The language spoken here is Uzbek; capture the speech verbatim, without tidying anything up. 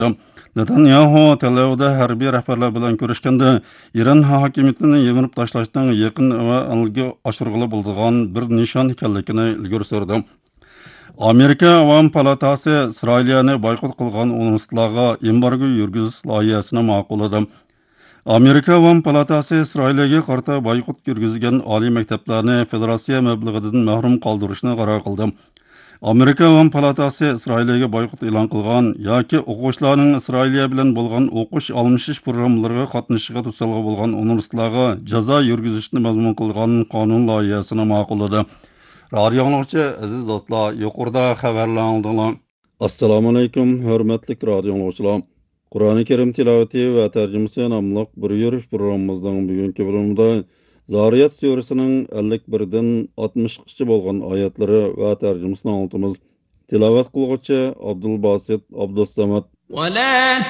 Netanyahu Tel-Avivda harbiy rahbarlar bilan ko'rishganda Iran hokimiyatini yemirib tashlashdan yaqin va amalga oshirg'ili bo'ladigan bir nishon ekanligini ilgari surdi. Amerika Avam palatasi Isroiliyani boykot qilgan universitetlarga embargo yurgizish loyihasini ma'qulladi. Amerika Avam palatasi Isroiliyaga qarata boykot yurgizgan oliy maktablarni federatsiya mablag'idan mahrum qoldirishni qaror qildi. Amerika Avam palatasi Isroiliyaga boykot e'lon qilgan yoki o'quvchilarning Isroiliya bilan bo'lgan o'qish almashish programmalariga qatnashishiga to'sqinlik bo'lgan universitetlarga jazo yurgizishni mazmun qilgan qonun loyihasini ma'qulladi. Radio anglag'uchi aziz do'stlar, yuqorida xabarlar. Assalomu alaykum, hurmatli radio anglag'uchilar. Qur'oni Karim tilovati va tarjimasi nomli bir yurish programmamizning bugungi bo'limida Zariyat surasining ellik birdan oltmishgacha bo'lgan oyatlari va tarjimasini anlatamiz. Tilovat qiluvchi Abdul Basit Abdussamad.